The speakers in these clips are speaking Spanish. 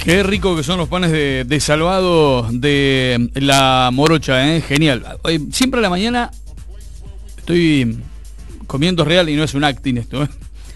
Qué rico que son los panes de salvado de la Morocha, genial. Siempre a la mañana estoy comiendo real y no es un acting esto.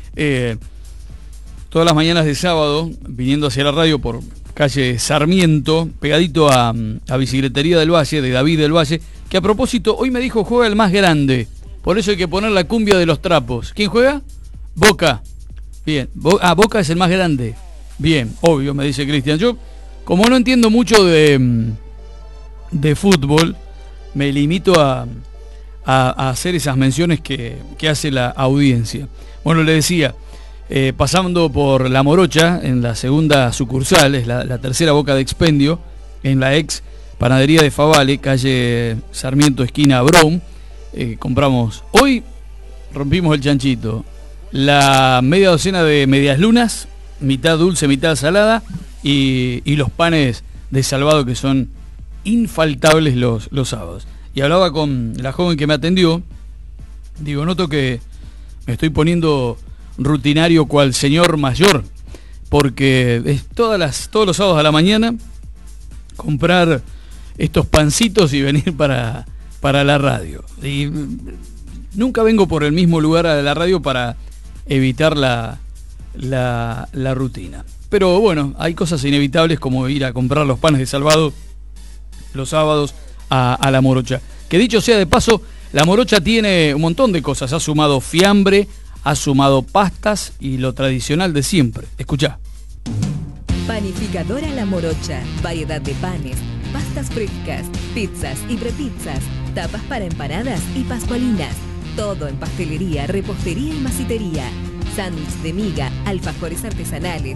Todas las mañanas de sábado, viniendo hacia la radio por calle Sarmiento, pegadito a Bicicletería del Valle, de David del Valle, que a propósito hoy me dijo juega el más grande. Por eso hay que poner la cumbia de los trapos. ¿Quién juega? Boca. Bien. Boca es el más grande. Bien, obvio, me dice Cristian. Yo, como no entiendo mucho de fútbol, me limito a hacer esas menciones que hace la audiencia. Bueno, le decía, pasando por La Morocha, en la segunda sucursal, es la tercera boca de expendio, en la ex panadería de Favale, calle Sarmiento, esquina Brown, compramos, hoy rompimos el chanchito, la media docena de medias lunas, mitad dulce, mitad salada, y los panes de salvado que son infaltables los sábados. Y hablaba con la joven que me atendió, digo, noto que me estoy poniendo rutinario cual señor mayor, porque es todos los sábados a la mañana comprar estos pancitos y venir para la radio. Y nunca vengo por el mismo lugar a la radio para evitar la rutina. Pero bueno, hay cosas inevitables como ir a comprar los panes de salvado los sábados a La Morocha. Que dicho sea de paso, La Morocha tiene un montón de cosas. Ha sumado fiambre, ha sumado pastas y lo tradicional de siempre. Escuchá. Panificadora La Morocha. Variedad de panes, pastas frescas, pizzas y prepizzas, tapas para empanadas y pascualinas. Todo en pastelería, repostería y masitería. Sándwich de miga, alfajores artesanales.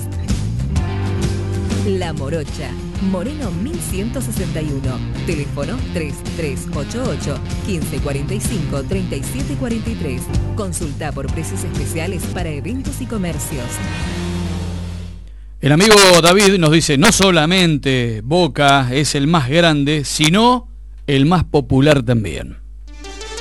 La Morocha, Moreno 1161, teléfono 3388-1545-3743. Consulta por precios especiales para eventos y comercios. El amigo David nos dice, no solamente Boca es el más grande, sino el más popular también.